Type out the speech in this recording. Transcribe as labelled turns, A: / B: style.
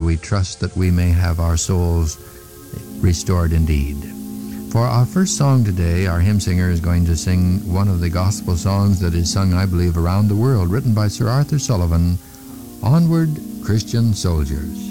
A: we trust that we may have our souls restored indeed. For our first song today, our hymn singer is going to sing one of the gospel songs that is sung, I believe, around the world, written by Sir Arthur Sullivan, "Onward, Christian Soldiers."